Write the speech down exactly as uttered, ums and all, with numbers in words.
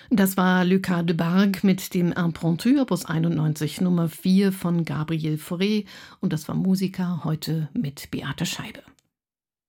Das war Lucas de Bargue mit dem Impromptu, Opus einundneunzig Nummer vier von Gabriel Fauré, und das war Musica, heute mit Beate Scheibe.